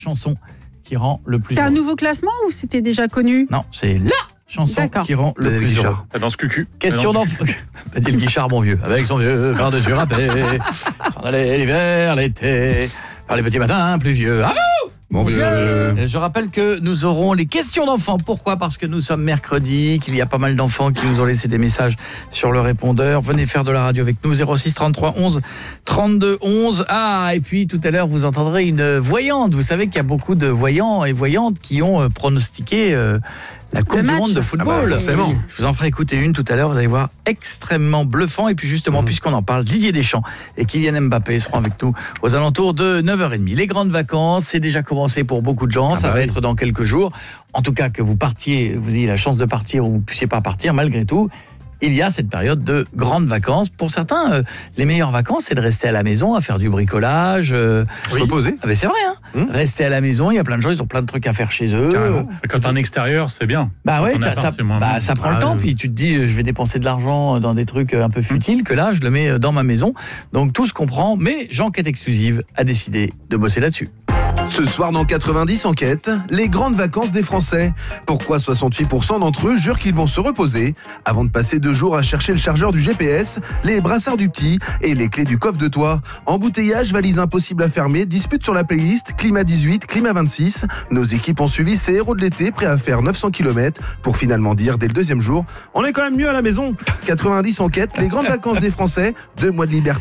chanson qui rend le plus C'est un heureux. nouveau classement ou c'était déjà connu ? Non, c'est LA chanson D'accord. qui rend le Daniel plus Guichard. heureux. La danse cucu. Question d'enfant. Daniel Guichard, mon vieux, avec son vieux par-dessus râpé, s'en allait l'hiver, l'été, par les petits matins pluvieux. Ah, Mon vieux. je rappelle que nous aurons les questions d'enfants. Pourquoi ? Parce que nous sommes mercredi, qu'il y a pas mal d'enfants qui nous ont laissé des messages sur le répondeur. Venez faire de la radio avec nous, 06 33 11 32 11. Ah, et puis tout à l'heure, vous entendrez une voyante. Vous savez qu'il y a beaucoup de voyants et voyantes qui ont pronostiqué la Coupe Le du match. Monde de football. Forcément. Je vous en ferai écouter une tout à l'heure, vous allez voir, extrêmement bluffant. Et puis justement, puisqu'on en parle, Didier Deschamps et Kylian Mbappé seront avec nous aux alentours de 9h30. Les grandes vacances, c'est déjà commencé pour beaucoup de gens, ça va être dans quelques jours. En tout cas, que vous partiez, vous ayez la chance de partir ou vous ne puissiez pas partir, malgré tout, il y a cette période de grandes vacances. Pour certains, les meilleures vacances, c'est de rester à la maison, à faire du bricolage. Se reposer. Ah ben c'est vrai, hein. Rester à la maison, il y a plein de gens, ils ont plein de trucs à faire chez eux. Carrément. Quand t'es en extérieur, c'est bien. Bah ouais, Quand on ça, appart, c'est moins bien. ça prend le temps, puis tu te dis, je vais dépenser de l'argent dans des trucs un peu futiles, que là, je le mets dans ma maison. Donc tout se comprend, mais Jean-Quête Exclusive a décidé de bosser là-dessus. Ce soir dans 90 enquêtes, les grandes vacances des Français. Pourquoi 68% d'entre eux jurent qu'ils vont se reposer avant de passer 2 jours à chercher le chargeur du GPS, les brassards du petit et les clés du coffre de toit. Embouteillage, valise impossible à fermer, dispute sur la playlist, climat 18, climat 26. Nos équipes ont suivi ces héros de l'été prêts à faire 900 km pour finalement dire dès le 2e jour, on est quand même mieux à la maison. 90 enquêtes, les grandes vacances des Français, 2 mois de liberté.